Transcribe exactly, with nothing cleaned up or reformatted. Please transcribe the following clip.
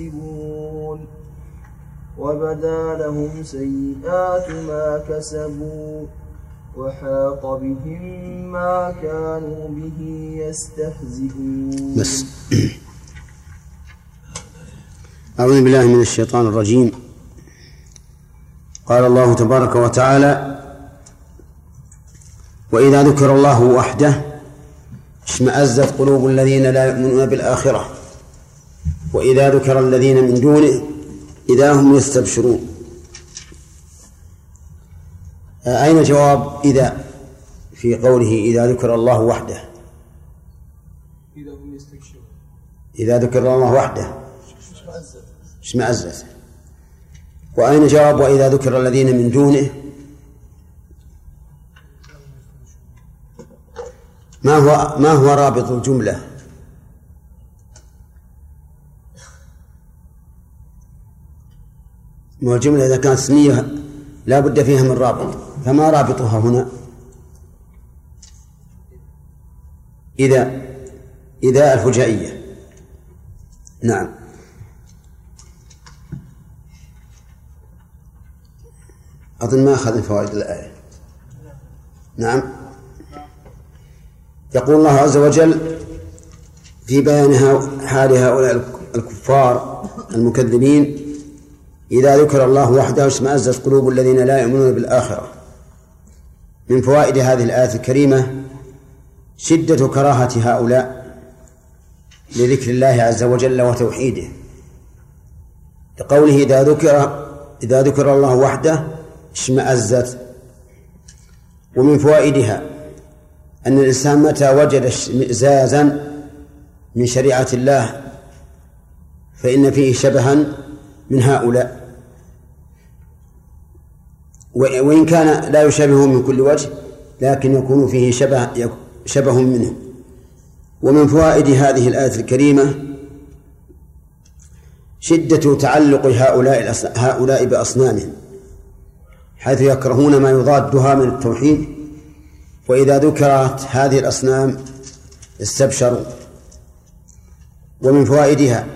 وبدا لهم سيئات ما كسبوا وحاق بهم ما كانوا به يستهزئون. بس أعوذ بالله من الشيطان الرجيم. قال الله تبارك وتعالى: وإذا ذكر الله وحده اشمأزت قلوب الذين لا يؤمنون بالآخرة وإذا ذكر الذين من دونه إذا هم يستبشرون. أين جواب إذا في قوله إذا ذكر الله وحده؟ إذا هم يستبشرون إذا ذكر الله وحده اشمأزت. وأين جواب وإذا ذكر الذين من دونه؟ ما هو ما هو رابط الجملة؟ ما الجملة إذا كانت اسمية لا بد فيها من رابط، فما رابطها هنا؟ إذا إذا الفجائية. نعم. أظن ما أخذ فوائد الآية. نعم. يقول الله عز وجل في بيان حال هؤلاء الكفار المكذبين: إذا ذكر الله وحده اشمأزت قلوب الذين لا يؤمنون بالآخرة. من فوائد هذه الآية الكريمة شدة كراهة هؤلاء لذكر الله عز وجل وتوحيده، لقوله إذا ذكر إذا ذكر الله وحده اشمأزت. ومن فوائدها أن الإنسان متى وجد اشمئزازا من شريعة الله فإن فيه شبها من هؤلاء، وإن كان لا يشابه من كل وجه لكن يكون فيه شبه شبه منه. ومن فوائد هذه الآية الكريمة شدة تعلق هؤلاء هؤلاء بأصنامهم، حيث يكرهون ما يضادها من التوحيد، وإذا ذكرت هذه الأصنام استبشروا. ومن فوائدها